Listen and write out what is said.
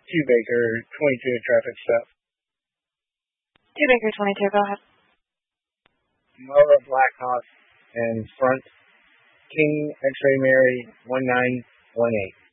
Two Baker, 22 traffic stop. 2 Baker 22, go ahead. Mother Blackhawk and front King X-Ray Mary 1918.